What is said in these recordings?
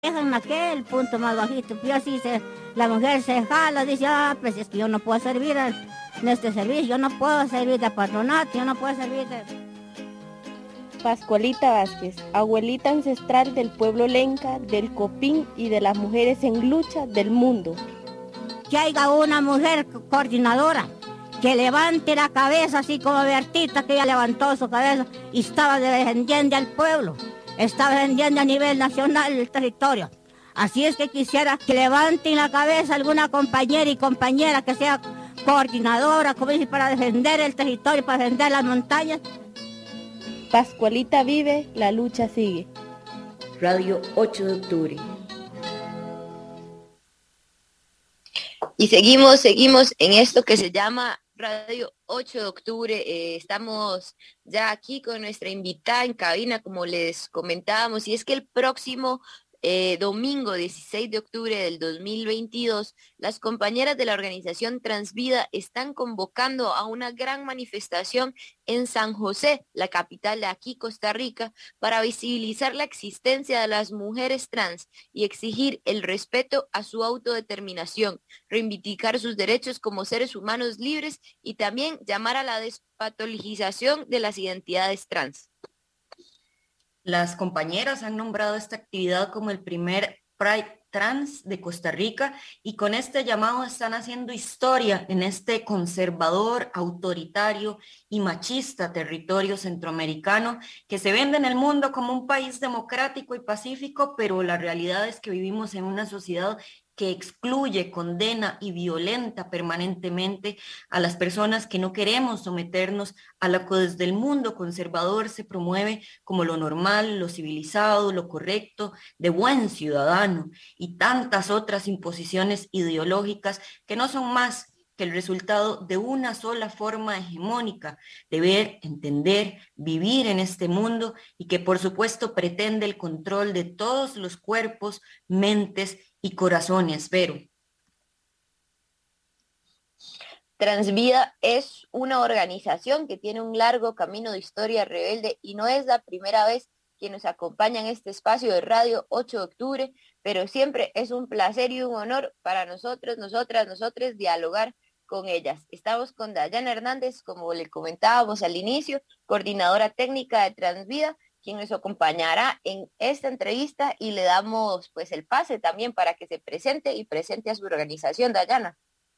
dejan aquel punto más bajito. Yo así la mujer se jala, dice, pues es que yo no puedo servir en este servicio, yo no puedo servir de patronato, yo no puedo servir de... Pascualita Vázquez, abuelita ancestral del pueblo lenca, del Copín y de las mujeres en lucha del mundo. Que haya una mujer coordinadora, que levante la cabeza, así como Bertita, que ella levantó su cabeza y estaba defendiendo al pueblo, estaba defendiendo a nivel nacional el territorio. Así es que quisiera que levanten la cabeza alguna compañera y compañera que sea coordinadora, como dice, para defender el territorio, para defender las montañas. Pascualita vive, la lucha sigue. Radio 8 de octubre. Y seguimos en esto que se llama Radio 8 de octubre. Estamos ya aquí con nuestra invitada en cabina, como les comentábamos, y es que el próximo domingo 16 de octubre del 2022, las compañeras de la organización Transvida están convocando a una gran manifestación en San José, la capital de aquí, Costa Rica, para visibilizar la existencia de las mujeres trans y exigir el respeto a su autodeterminación, reivindicar sus derechos como seres humanos libres y también llamar a la despatologización de las identidades trans. Las compañeras han nombrado esta actividad como el primer Pride Trans de Costa Rica y con este llamado están haciendo historia en este conservador, autoritario y machista territorio centroamericano que se vende en el mundo como un país democrático y pacífico, pero la realidad es que vivimos en una sociedad que excluye, condena y violenta permanentemente a las personas que no queremos someternos a lo que desde el mundo conservador se promueve como lo normal, lo civilizado, lo correcto, de buen ciudadano, y tantas otras imposiciones ideológicas que no son más que el resultado de una sola forma hegemónica de ver, entender, vivir en este mundo y que por supuesto pretende el control de todos los cuerpos, mentes y corazones. Vero. Transvida es una organización que tiene un largo camino de historia rebelde y no es la primera vez que nos acompaña en este espacio de Radio 8 de octubre, pero siempre es un placer y un honor para nosotros, nosotras, dialogar con ellas. Estamos con Dayana Hernández, como le comentábamos al inicio, coordinadora técnica de Transvida, quien nos acompañará en esta entrevista y le damos pues el pase también para que se presente y presente a su organización, Dayana.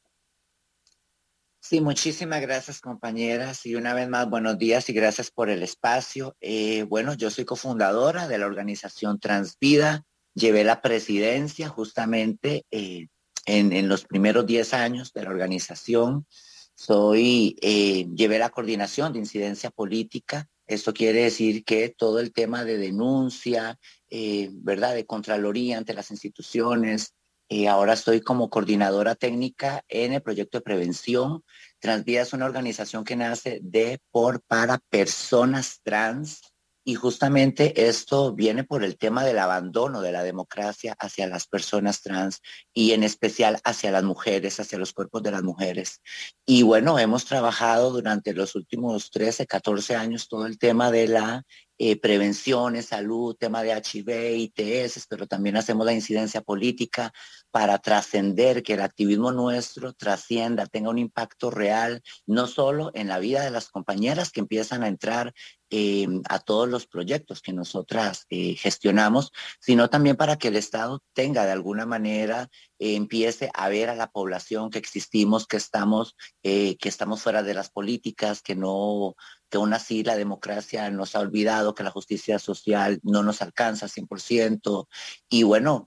Sí, muchísimas gracias, compañeras, y una vez más buenos días y gracias por el espacio. Bueno, yo soy cofundadora de la organización Transvida, llevé la presidencia justamente en los primeros 10 años de la organización. Llevé la coordinación de incidencia política. Esto quiere decir que todo el tema de denuncia, ¿verdad?, de contraloría ante las instituciones. Ahora estoy como coordinadora técnica en el proyecto de prevención. Transvida es una organización que nace para personas trans y justamente esto viene por el tema del abandono de la democracia hacia las personas trans y en especial hacia las mujeres, hacia los cuerpos de las mujeres. Y bueno, hemos trabajado durante los últimos 13, 14 años todo el tema de la prevenciones, salud, tema de HIV, ITS, pero también hacemos la incidencia política para trascender, que el activismo nuestro trascienda, tenga un impacto real, no solo en la vida de las compañeras que empiezan a entrar a todos los proyectos que nosotras gestionamos, sino también para que el Estado tenga de alguna manera, empiece a ver a la población que existimos, que estamos fuera de las políticas, que aún así la democracia nos ha olvidado, que la justicia social no nos alcanza 100%. Y bueno,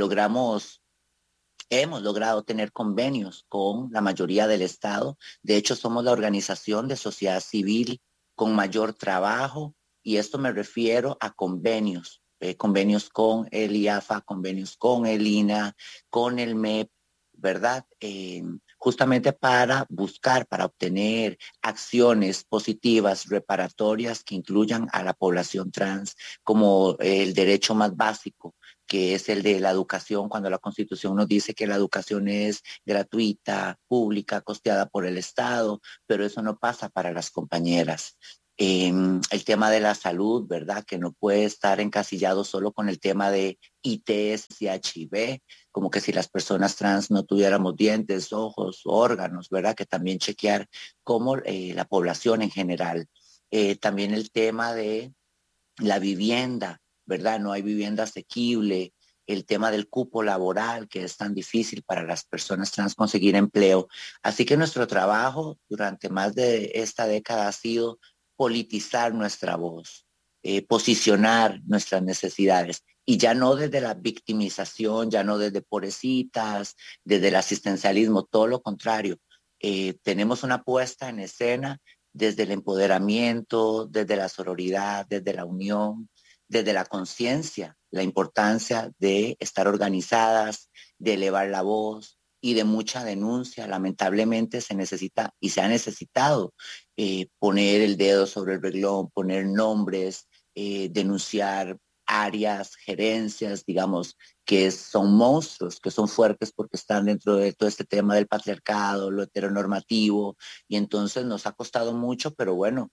hemos logrado tener convenios con la mayoría del Estado. De hecho, somos la organización de sociedad civil con mayor trabajo, y esto me refiero a convenios, convenios con el IAFA, convenios con el INA, con el MEP, ¿verdad? Justamente para obtener acciones positivas, reparatorias que incluyan a la población trans como el derecho más básico, que es el de la educación, cuando la Constitución nos dice que la educación es gratuita, pública, costeada por el Estado, pero eso no pasa para las compañeras. El tema de la salud, ¿verdad? Que no puede estar encasillado solo con el tema de ITS y HIV, como que si las personas trans no tuviéramos dientes, ojos, órganos, ¿verdad? Que también chequear como la población en general. También el tema de la vivienda, ¿verdad? No hay vivienda asequible, el tema del cupo laboral, que es tan difícil para las personas trans conseguir empleo. Así que nuestro trabajo durante más de esta década ha sido politizar nuestra voz, posicionar nuestras necesidades. Y ya no desde la victimización, ya no desde pobrecitas, desde el asistencialismo, todo lo contrario. Tenemos una puesta en escena desde el empoderamiento, desde la sororidad, desde la unión, desde la conciencia, la importancia de estar organizadas, de elevar la voz y de mucha denuncia. Lamentablemente se necesita y se ha necesitado poner el dedo sobre el renglón, poner nombres, denunciar áreas, gerencias, digamos, que son monstruos, que son fuertes porque están dentro de todo este tema del patriarcado, lo heteronormativo, y entonces nos ha costado mucho, pero bueno,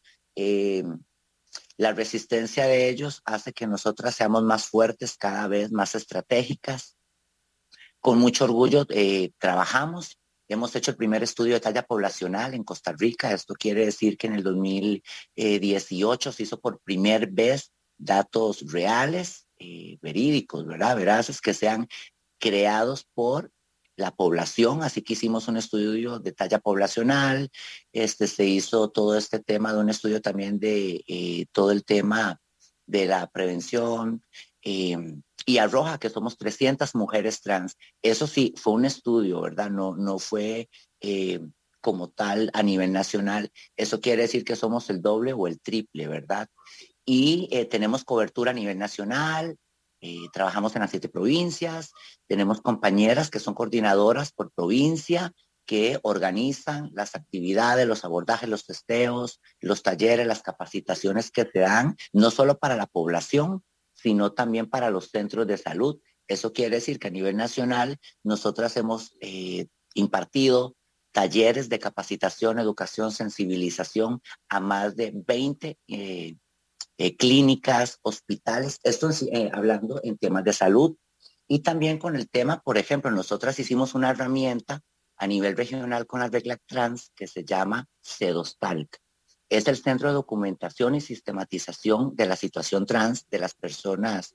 la resistencia de ellos hace que nosotras seamos más fuertes, cada vez más estratégicas. Con mucho orgullo trabajamos. Hemos hecho el primer estudio de talla poblacional en Costa Rica. Esto quiere decir que en el 2018 se hizo por primera vez datos reales, verídicos, ¿verdad? Veraces, que sean creados por la población. Así que hicimos un estudio de talla poblacional. Se hizo todo este tema de un estudio también de todo el tema de la prevención. Y arroja que somos 300 mujeres trans. Eso sí, fue un estudio, ¿verdad? No fue como tal a nivel nacional. Eso quiere decir que somos el doble o el triple, ¿verdad? Y tenemos cobertura a nivel nacional, trabajamos en las 7 provincias, tenemos compañeras que son coordinadoras por provincia, que organizan las actividades, los abordajes, los testeos, los talleres, las capacitaciones que se dan, no solo para la población, sino también para los centros de salud. Eso quiere decir que a nivel nacional nosotras hemos impartido talleres de capacitación, educación, sensibilización a más de 20 clínicas, hospitales, esto hablando en temas de salud. Y también con el tema, por ejemplo, nosotras hicimos una herramienta a nivel regional con la regla trans que se llama CEDOSTALC. Es el Centro de Documentación y Sistematización de la Situación Trans de las personas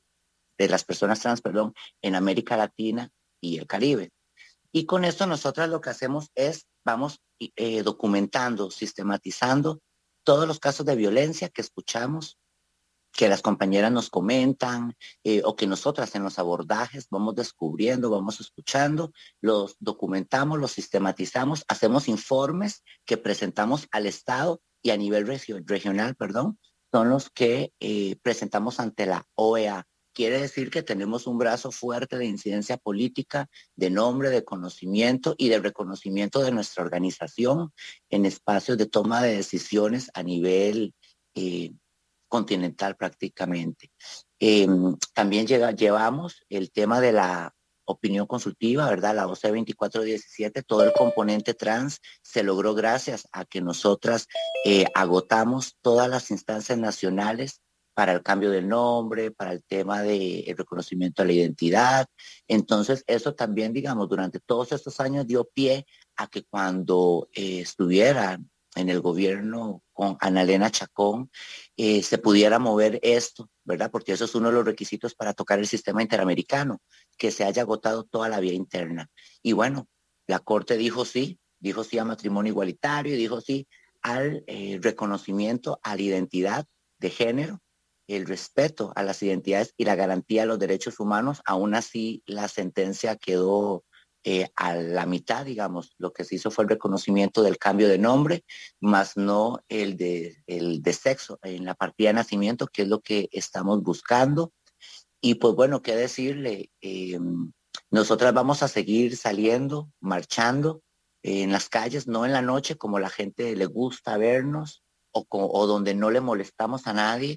trans, perdón, en América Latina y el Caribe. Y con esto nosotras lo que hacemos es, vamos documentando, sistematizando todos los casos de violencia que escuchamos, que las compañeras nos comentan, o que nosotras en los abordajes vamos descubriendo, vamos escuchando, los documentamos, los sistematizamos, hacemos informes que presentamos al Estado y a nivel regional, perdón, son los que presentamos ante la OEA. Quiere decir que tenemos un brazo fuerte de incidencia política, de nombre, de conocimiento y de reconocimiento de nuestra organización en espacios de toma de decisiones a nivel continental prácticamente. También llevamos el tema de la opinión consultiva, ¿verdad? La OC 2417, todo el componente trans se logró gracias a que nosotras agotamos todas las instancias nacionales para el cambio del nombre, para el tema del reconocimiento a la identidad. Entonces, eso también, digamos, durante todos estos años dio pie a que cuando estuviera en el gobierno con Ana Elena Chacón, se pudiera mover esto, ¿verdad? Porque eso es uno de los requisitos para tocar el sistema interamericano, que se haya agotado toda la vía interna. Y bueno, la Corte dijo sí a matrimonio igualitario, y dijo sí al reconocimiento a la identidad de género, el respeto a las identidades y la garantía de los derechos humanos. Aún así, la sentencia quedó a la mitad, digamos. Lo que se hizo fue el reconocimiento del cambio de nombre, más no el de sexo en la partida de nacimiento, que es lo que estamos buscando. Y pues bueno, qué decirle, nosotras vamos a seguir saliendo, marchando en las calles, no en la noche como la gente le gusta vernos, o donde no le molestamos a nadie.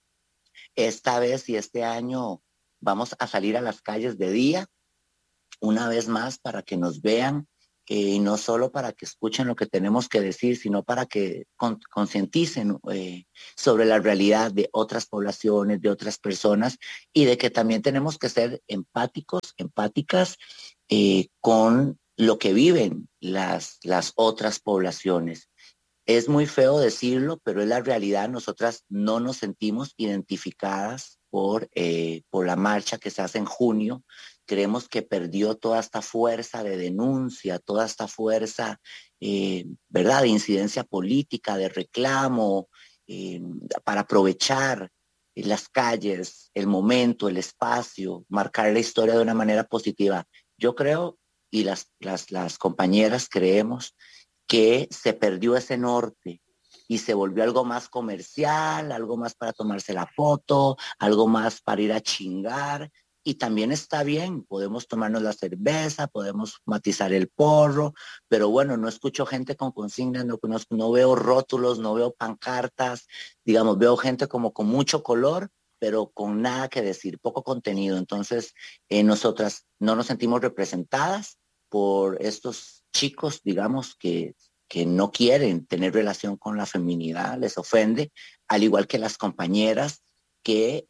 Esta vez y este año vamos a salir a las calles de día, una vez más, para que nos vean y no solo para que escuchen lo que tenemos que decir, sino para que concienticen sobre la realidad de otras poblaciones, de otras personas, y de que también tenemos que ser empáticos, empáticas con lo que viven las otras poblaciones. Es muy feo decirlo, pero es la realidad. Nosotras no nos sentimos identificadas por la marcha que se hace en junio. Creemos que perdió toda esta fuerza de denuncia, toda esta fuerza, ¿verdad?, de incidencia política, de reclamo, para aprovechar las calles, el momento, el espacio, marcar la historia de una manera positiva. Yo creo, y las compañeras creemos, que se perdió ese norte y se volvió algo más comercial, algo más para tomarse la foto, algo más para ir a chingar. Y también está bien, podemos tomarnos la cerveza, podemos matizar el porro, pero bueno, no escucho gente con consignas, no veo rótulos, no veo pancartas, digamos, veo gente como con mucho color, pero con nada que decir, poco contenido. Entonces, nosotras no nos sentimos representadas por estos chicos, digamos, que no quieren tener relación con la feminidad, les ofende, al igual que las compañeras que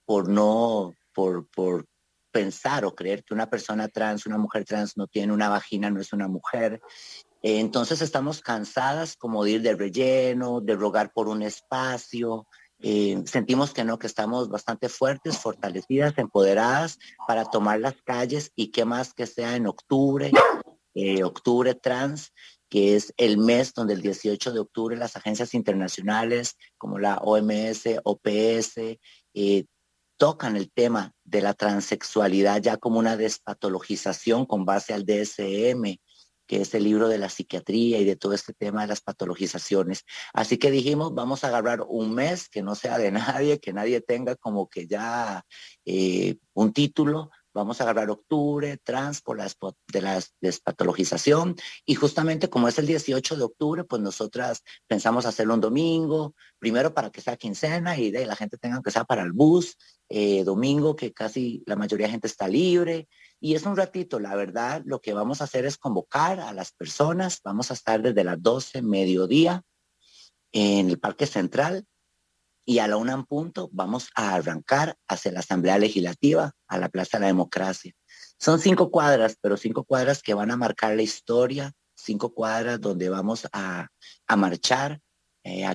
por pensar o creer que una persona trans, una mujer trans no tiene una vagina, no es una mujer. Entonces estamos cansadas como de ir de relleno, de rogar por un espacio. Sentimos que no, que estamos bastante fuertes, fortalecidas, empoderadas para tomar las calles, y qué más que sea en octubre, octubre trans, que es el mes donde el 18 de octubre las agencias internacionales como la OMS, OPS, tocan el tema de la transexualidad ya como una despatologización con base al DSM, que es el libro de la psiquiatría y de todo este tema de las patologizaciones. Así que dijimos, vamos a agarrar un mes que no sea de nadie, que nadie tenga como que ya un título. Vamos a agarrar octubre, trans, de la despatologización, y justamente como es el 18 de octubre, pues nosotras pensamos hacerlo un domingo, primero para que sea quincena y de la gente tenga que sea para el bus, domingo que casi la mayoría de gente está libre, y es un ratito. La verdad, lo que vamos a hacer es convocar a las personas. Vamos a estar desde las 12 mediodía en el Parque Central, y a la 1 en punto vamos a arrancar hacia la Asamblea Legislativa, a la Plaza de la Democracia. Son 5 cuadras, pero 5 cuadras que van a marcar la historia, 5 cuadras donde vamos a marchar, a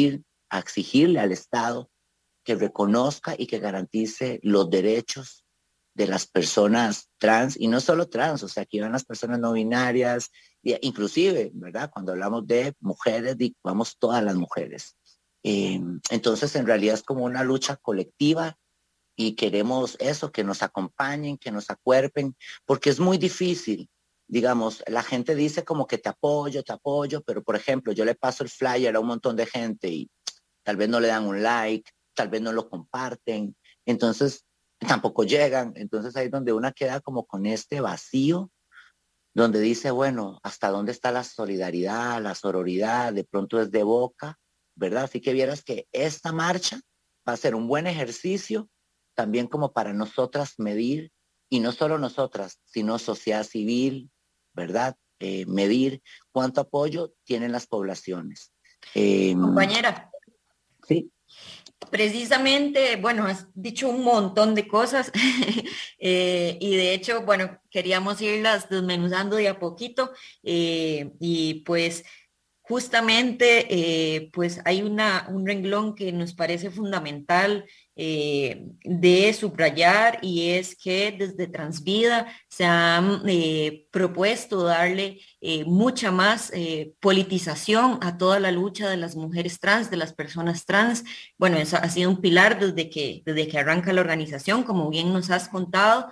exigirle al Estado que reconozca y que garantice los derechos de las personas trans, y no solo trans, o sea, aquí van las personas no binarias, inclusive, ¿verdad? Cuando hablamos de mujeres, vamos todas las mujeres. Entonces, en realidad es como una lucha colectiva, y queremos eso, que nos acompañen, que nos acuerpen, porque es muy difícil. Digamos, la gente dice como que te apoyo, pero por ejemplo, yo le paso el flyer a un montón de gente y tal vez no le dan un like, tal vez no lo comparten, entonces tampoco llegan. Entonces ahí es donde una queda como con este vacío, donde dice, bueno, ¿hasta dónde está la solidaridad, la sororidad? De pronto es de boca, ¿verdad? Así que vieras que esta marcha va a ser un buen ejercicio también como para nosotras medir, y no solo nosotras, sino sociedad civil, ¿verdad? Medir cuánto apoyo tienen las poblaciones. Compañera. Sí. Precisamente, bueno, has dicho un montón de cosas y de hecho, bueno, queríamos irlas desmenuzando de a poquito y pues justamente pues hay un renglón que nos parece fundamental de subrayar, y es que desde Transvida se han propuesto darle mucha más politización a toda la lucha de las mujeres trans, de las personas trans. Bueno, eso ha sido un pilar desde que arranca la organización, como bien nos has contado.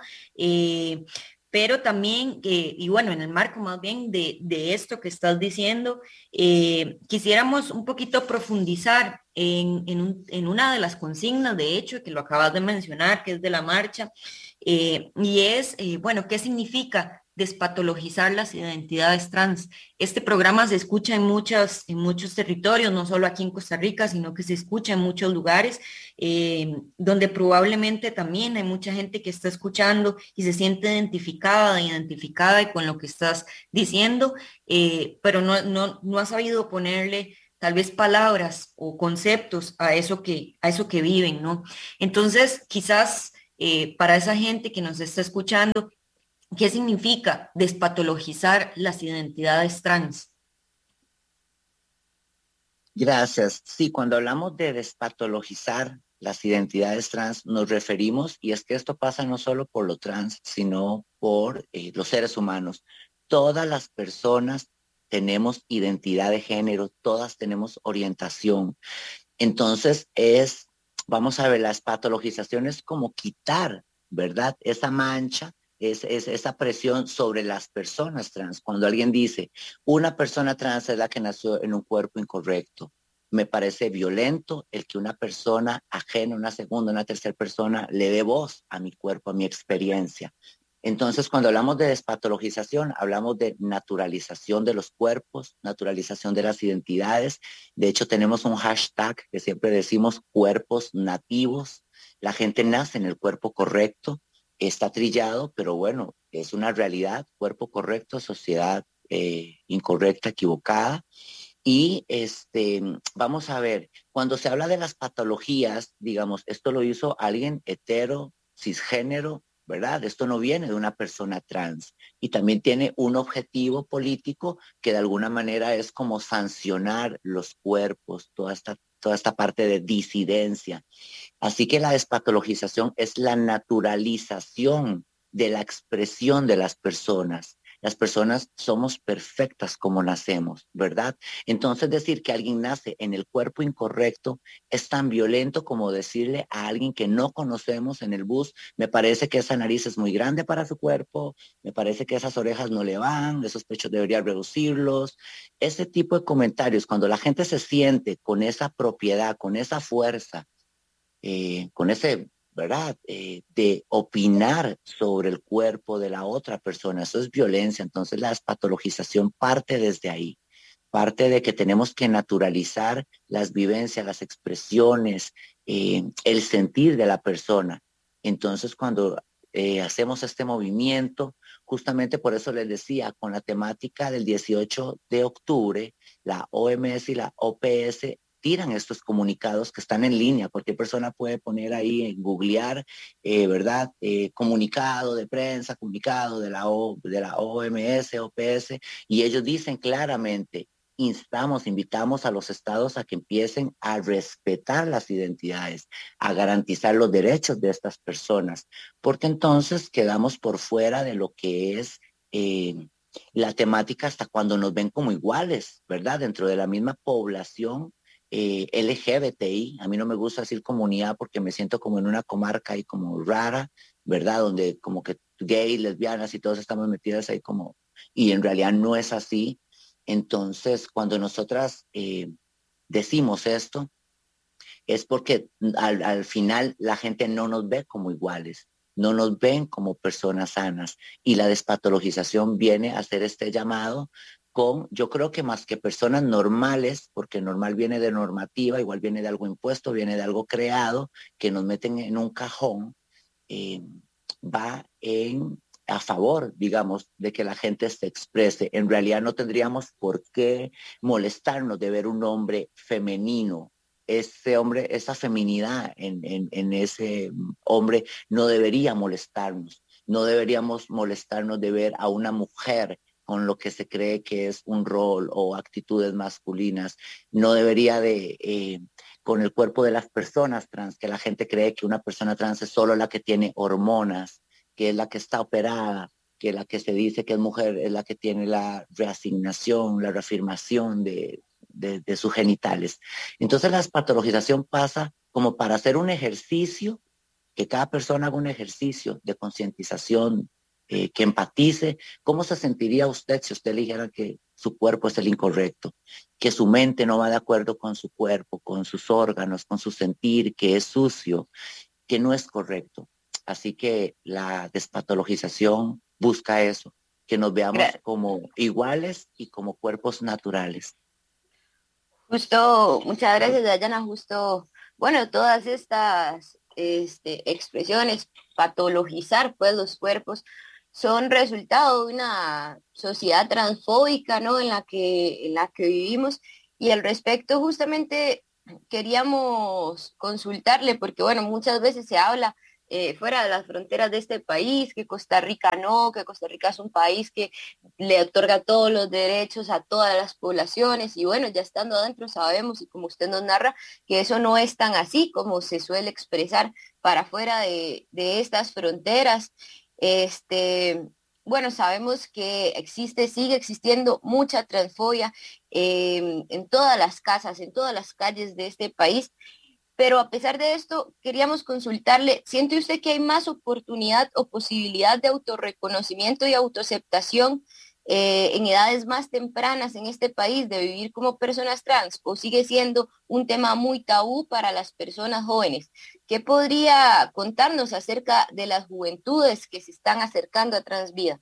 Pero también, y bueno, en el marco más bien de esto que estás diciendo, quisiéramos un poquito profundizar en una de las consignas, de hecho, que lo acabas de mencionar, que es de la marcha, y es, bueno, ¿qué significa despatologizar las identidades trans. Este programa se escucha en muchos territorios, no solo aquí en Costa Rica, sino que se escucha en muchos lugares, donde probablemente también hay mucha gente que está escuchando y se siente identificada y con lo que estás diciendo, pero no ha sabido ponerle tal vez palabras o conceptos a eso que viven, ¿no? Entonces, quizás para esa gente que nos está escuchando, ¿qué significa despatologizar las identidades trans? Gracias. Sí, cuando hablamos de despatologizar las identidades trans, nos referimos, y es que esto pasa no solo por lo trans, sino por los seres humanos. Todas las personas tenemos identidad de género, todas tenemos orientación. Entonces vamos a ver, las patologizaciones como quitar, ¿verdad? Esa mancha, esa presión sobre las personas trans. Cuando alguien dice, una persona trans es la que nació en un cuerpo incorrecto, me parece violento el que una persona ajena, una segunda, una tercera persona, le dé voz a mi cuerpo, a mi experiencia. Entonces, cuando hablamos de despatologización, hablamos de naturalización de los cuerpos, naturalización de las identidades. De hecho, tenemos un hashtag que siempre decimos cuerpos nativos. La gente nace en el cuerpo correcto, está trillado, pero bueno, es una realidad, cuerpo correcto, sociedad incorrecta, equivocada. Y vamos a ver, cuando se habla de las patologías, digamos, esto lo hizo alguien hetero, cisgénero, ¿verdad? Esto no viene de una persona trans y también tiene un objetivo político que de alguna manera es como sancionar los cuerpos, toda esta parte de disidencia. Así que la despatologización es la naturalización de la expresión de las personas. Las personas somos perfectas como nacemos, ¿verdad? Entonces decir que alguien nace en el cuerpo incorrecto es tan violento como decirle a alguien que no conocemos en el bus, me parece que esa nariz es muy grande para su cuerpo, me parece que esas orejas no le van, esos pechos debería reducirlos. Ese tipo de comentarios, cuando la gente se siente con esa propiedad, con esa fuerza, con ese, ¿verdad? De opinar sobre el cuerpo de la otra persona. Eso es violencia. Entonces la despatologización parte desde ahí. Parte de que tenemos que naturalizar las vivencias, las expresiones, el sentir de la persona. Entonces cuando hacemos este movimiento, justamente por eso les decía, con la temática del 18 de octubre, la OMS y la OPS tiran estos comunicados que están en línea. Cualquier persona puede poner ahí en googlear, ¿verdad? Comunicado de prensa, comunicado de la OMS, OPS, y ellos dicen claramente, invitamos a los estados a que empiecen a respetar las identidades, a garantizar los derechos de estas personas, porque entonces quedamos por fuera de lo que es la temática hasta cuando nos ven como iguales, ¿verdad? Dentro de la misma población LGBTI, a mí no me gusta decir comunidad porque me siento como en una comarca ahí como rara, ¿verdad? Donde como que gays, lesbianas y todos estamos metidas ahí como, y en realidad no es así. Entonces, cuando nosotras decimos esto, es porque al final la gente no nos ve como iguales, no nos ven como personas sanas y la despatologización viene a hacer este llamado con, yo creo que más que personas normales, porque normal viene de normativa, igual viene de algo impuesto, viene de algo creado, que nos meten en un cajón, eh, va a favor, digamos, de que la gente se exprese. En realidad no tendríamos por qué molestarnos de ver un hombre femenino. Ese hombre, esa feminidad en ese hombre no debería molestarnos. No deberíamos molestarnos de ver a una mujer con lo que se cree que es un rol o actitudes masculinas. No debería con el cuerpo de las personas trans, que la gente cree que una persona trans es solo la que tiene hormonas, que es la que está operada, que la que se dice que es mujer es la que tiene la reasignación, la reafirmación de sus genitales. Entonces la patologización pasa como para hacer un ejercicio, que cada persona haga un ejercicio de concientización, que empatice. ¿Cómo se sentiría usted si usted le dijera que su cuerpo es el incorrecto, que su mente no va de acuerdo con su cuerpo, con sus órganos, con su sentir, que es sucio, que no es correcto? Así que la despatologización busca eso, que nos veamos como iguales y como cuerpos naturales. Justo, muchas gracias, Dayana. Justo, bueno, todas estas expresiones, patologizar pues los cuerpos, son resultado de una sociedad transfóbica, ¿no? En la que vivimos. Y al respecto, justamente queríamos consultarle, porque bueno, muchas veces se habla fuera de las fronteras de este país, que Costa Rica no, que Costa Rica es un país que le otorga todos los derechos a todas las poblaciones y bueno, ya estando adentro sabemos y como usted nos narra que eso no es tan así como se suele expresar para fuera de estas fronteras. Bueno, sabemos que sigue existiendo mucha transfobia en todas las casas, en todas las calles de este país. Pero a pesar de esto, queríamos consultarle, ¿siente usted que hay más oportunidad o posibilidad de autorreconocimiento y autoaceptación en edades más tempranas en este país de vivir como personas trans? ¿O sigue siendo un tema muy tabú para las personas jóvenes? ¿Qué podría contarnos acerca de las juventudes que se están acercando a Transvida?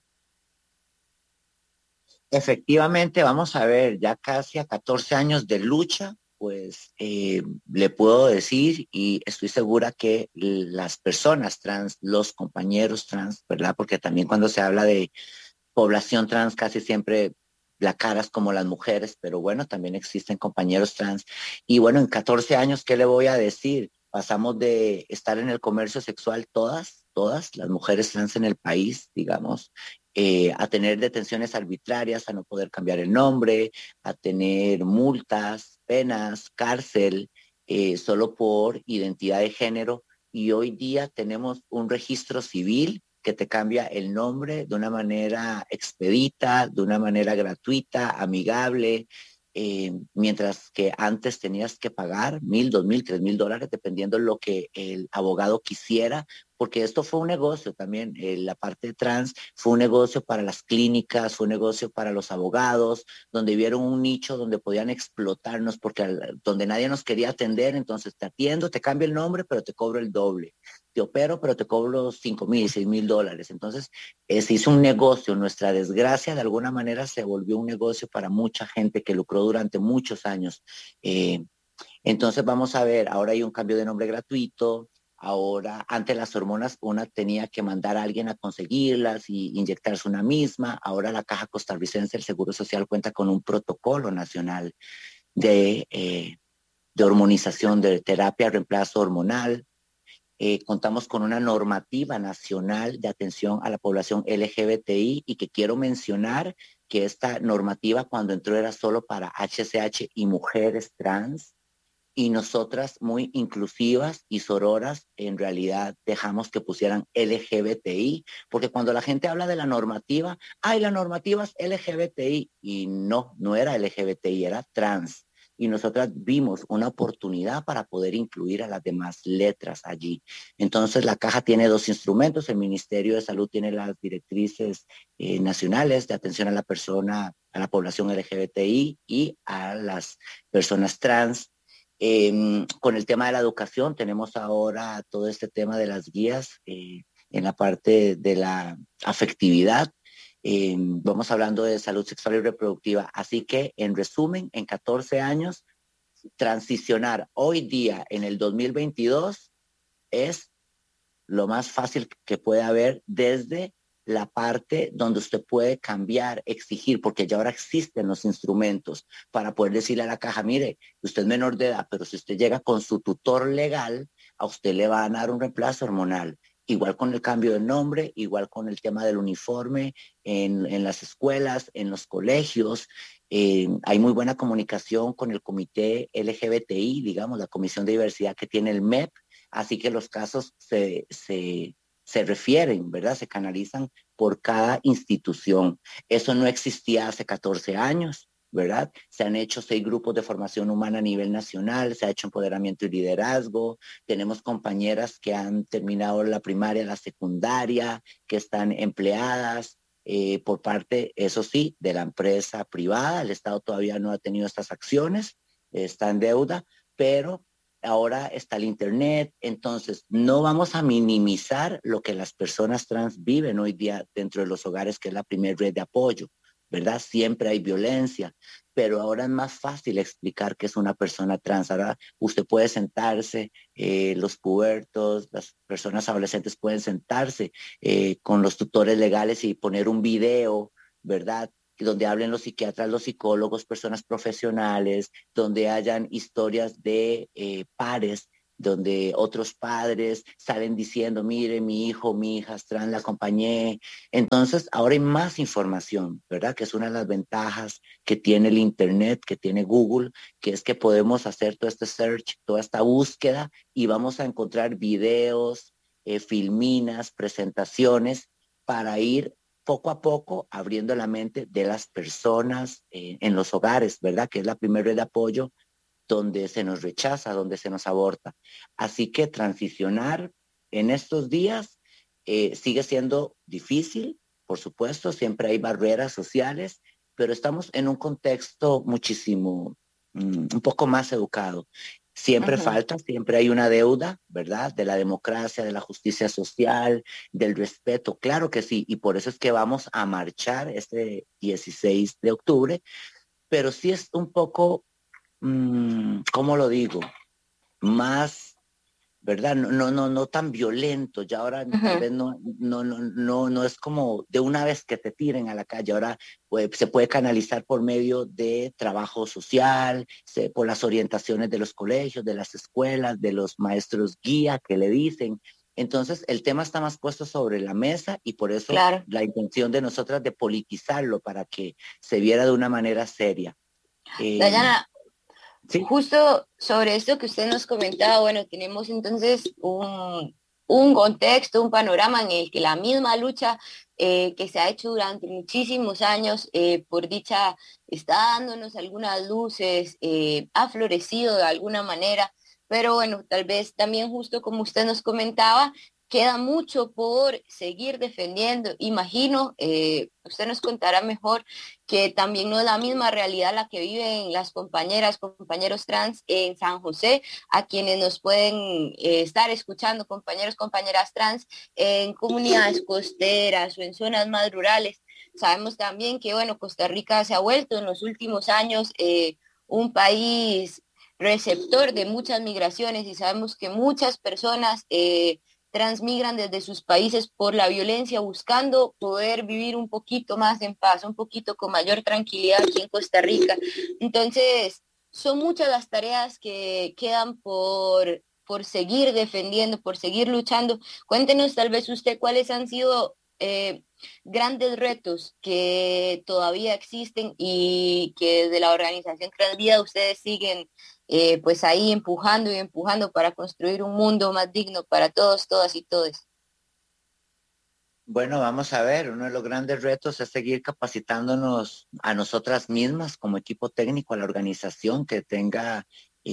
Efectivamente, vamos a ver, ya casi a 14 años de lucha, pues le puedo decir y estoy segura que las personas trans, los compañeros trans, ¿verdad? Porque también cuando se habla de población trans casi siempre la cara es como las mujeres, pero bueno, también existen compañeros trans. Y bueno, en 14 años, ¿qué le voy a decir? Pasamos de estar en el comercio sexual todas las mujeres trans en el país, digamos, a tener detenciones arbitrarias, a no poder cambiar el nombre, a tener multas, penas, cárcel, solo por identidad de género. Y hoy día tenemos un registro civil que te cambia el nombre de una manera expedita, de una manera gratuita, amigable, mientras que antes tenías que pagar $1,000, $2,000, $3,000, dependiendo de lo que el abogado quisiera, porque esto fue un negocio también, la parte trans fue un negocio para las clínicas, fue un negocio para los abogados, donde vieron un nicho donde podían explotarnos, porque donde nadie nos quería atender, entonces te atiendo, te cambio el nombre, pero te cobro el doble. Te opero, pero te cobro $5,000, $6,000. Entonces, se hizo un negocio. Nuestra desgracia, de alguna manera, se volvió un negocio para mucha gente que lucró durante muchos años. Entonces, vamos a ver, ahora hay un cambio de nombre gratuito. Ahora, antes las hormonas, una tenía que mandar a alguien a conseguirlas y inyectarse una misma. Ahora la Caja Costarricense del Seguro Social cuenta con un protocolo nacional de hormonización, de terapia, reemplazo hormonal. Contamos con una normativa nacional de atención a la población LGBTI y que quiero mencionar que esta normativa cuando entró era solo para HCH y mujeres trans y nosotras muy inclusivas y sororas en realidad dejamos que pusieran LGBTI porque cuando la gente habla de la normativa, ay, la normativa es LGBTI y no era LGBTI, era trans y nosotras vimos una oportunidad para poder incluir a las demás letras allí. Entonces la caja tiene dos instrumentos, el Ministerio de Salud tiene las directrices nacionales de atención a la persona, a la población LGBTI y a las personas trans. Con el tema de la educación tenemos ahora todo este tema de las guías en la parte de la afectividad. Vamos hablando de salud sexual y reproductiva. Así que, en resumen, en 14 años, transicionar hoy día en el 2022 es lo más fácil que puede haber desde la parte donde usted puede cambiar, exigir, porque ya ahora existen los instrumentos para poder decirle a la caja, mire, usted es menor de edad, pero si usted llega con su tutor legal, a usted le va a dar un reemplazo hormonal. Igual con el cambio de nombre, igual con el tema del uniforme en las escuelas, en los colegios. Hay muy buena comunicación con el comité LGBTI, digamos, la Comisión de Diversidad que tiene el MEP, así que los casos se refieren, ¿verdad? Se canalizan por cada institución. Eso no existía hace 14 años, ¿verdad? Se han hecho 6 grupos de formación humana a nivel nacional, se ha hecho empoderamiento y liderazgo, tenemos compañeras que han terminado la primaria, la secundaria, que están empleadas por parte, eso sí, de la empresa privada. El Estado todavía no ha tenido estas acciones, está en deuda, pero ahora está el internet, entonces no vamos a minimizar lo que las personas trans viven hoy día dentro de los hogares, que es la primera red de apoyo, ¿verdad? Siempre hay violencia, pero ahora es más fácil explicar que es una persona trans. Ahora usted puede sentarse, los pubertos, las personas adolescentes pueden sentarse con los tutores legales y poner un video, ¿verdad? Donde hablen los psiquiatras, los psicólogos, personas profesionales, donde hayan historias de pares, donde otros padres salen diciendo, mire, mi hijo, mi hija es trans, la acompañé. Entonces, ahora hay más información, ¿verdad? Que es una de las ventajas que tiene el Internet, que tiene Google, que es que podemos hacer todo este search, toda esta búsqueda y vamos a encontrar videos, filminas, presentaciones para ir poco a poco abriendo la mente de las personas en los hogares, ¿verdad? Que es la primera red de apoyo donde se nos rechaza, donde se nos aborta. Así que transicionar en estos días sigue siendo difícil, por supuesto, siempre hay barreras sociales, pero estamos en un contexto muchísimo, un poco más educado. Siempre falta, siempre hay una deuda, ¿verdad? De la democracia, de la justicia social, del respeto, claro que sí, y por eso es que vamos a marchar este 16 de octubre, pero sí es un poco, ¿cómo lo digo? Más, ¿verdad? No tan violento. Ya ahora tal vez no es como de una vez que te tiren a la calle. Ahora se puede canalizar por medio de trabajo social, por las orientaciones de los colegios, de las escuelas, de los maestros guía que le dicen. Entonces, el tema está más puesto sobre la mesa y por eso la intención de nosotras de politizarlo para que se viera de una manera seria. Dayana, ¿sí? Justo sobre esto que usted nos comentaba, bueno, tenemos entonces un contexto, un panorama en el que la misma lucha que se ha hecho durante muchísimos años, por dicha, está dándonos algunas luces, ha florecido de alguna manera, pero bueno, tal vez también justo como usted nos comentaba, queda mucho por seguir defendiendo. Imagino, usted nos contará mejor que también no es la misma realidad la que viven las compañeras, compañeros trans en San José, a quienes nos pueden estar escuchando, compañeros, compañeras trans, en comunidades costeras o en zonas más rurales. Sabemos también que, bueno, Costa Rica se ha vuelto en los últimos años un país receptor de muchas migraciones y sabemos que muchas personas transmigran desde sus países por la violencia, buscando poder vivir un poquito más en paz, un poquito con mayor tranquilidad aquí en Costa Rica. Entonces, son muchas las tareas que quedan por seguir defendiendo, por seguir luchando. Cuéntenos tal vez usted cuáles han sido grandes retos que todavía existen y que desde la organización Transvida ustedes siguen pues ahí empujando y empujando para construir un mundo más digno para todos, todas y todos. Bueno, vamos a ver, uno de los grandes retos es seguir capacitándonos a nosotras mismas como equipo técnico, a la organización, que tenga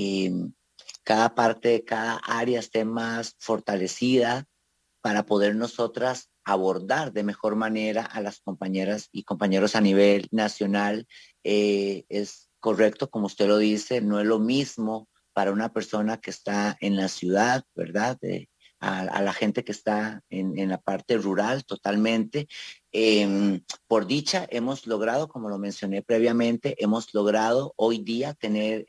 cada parte, cada área esté más fortalecida para poder nosotras abordar de mejor manera a las compañeras y compañeros a nivel nacional. Es correcto, como usted lo dice, no es lo mismo para una persona que está en la ciudad, ¿verdad? A la gente que está en la parte rural totalmente. Por dicha, hemos logrado, como lo mencioné previamente, hemos logrado hoy día tener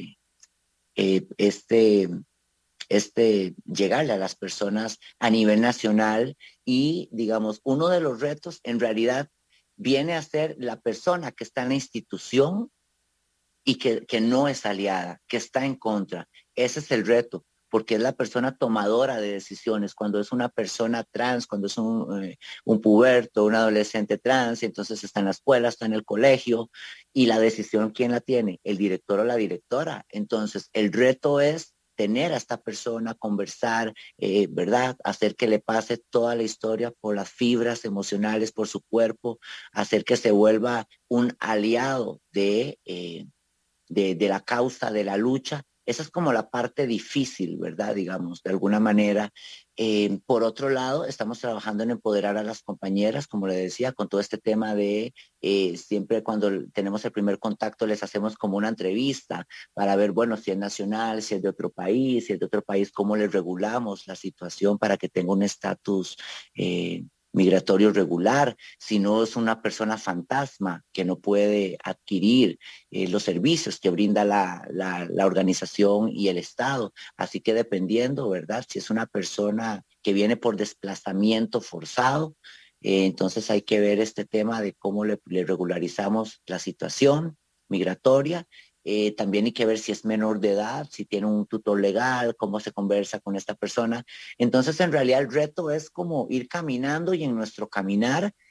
llegarle a las personas a nivel nacional y, digamos, uno de los retos en realidad viene a ser la persona que está en la institución y que no es aliada, que está en contra. Ese es el reto, porque es la persona tomadora de decisiones. Cuando es una persona trans, cuando es un puberto, un adolescente trans, entonces está en la escuela, está en el colegio, y la decisión, ¿quién la tiene? El director o la directora. Entonces, el reto es tener a esta persona, conversar, ¿verdad? Hacer que le pase toda la historia por las fibras emocionales, por su cuerpo, hacer que se vuelva un aliado de la causa, de la lucha, Esa es como la parte difícil, ¿verdad? Digamos, de alguna manera. Por otro lado, estamos trabajando en empoderar a las compañeras, como le decía, con todo este tema de siempre cuando tenemos el primer contacto les hacemos como una entrevista para ver, bueno, si es nacional, si es de otro país, si es de otro país, cómo les regulamos la situación para que tenga un estatus migratorio regular, si no es una persona fantasma que no puede adquirir los servicios que brinda la organización y el Estado. Así que dependiendo, ¿verdad? Si es una persona que viene por desplazamiento forzado, entonces hay que ver este tema de cómo le regularizamos la situación migratoria. También hay que ver si es menor de edad, si tiene un tutor legal, cómo se conversa con esta persona. Entonces, en realidad, el reto es como ir caminando y en nuestro caminar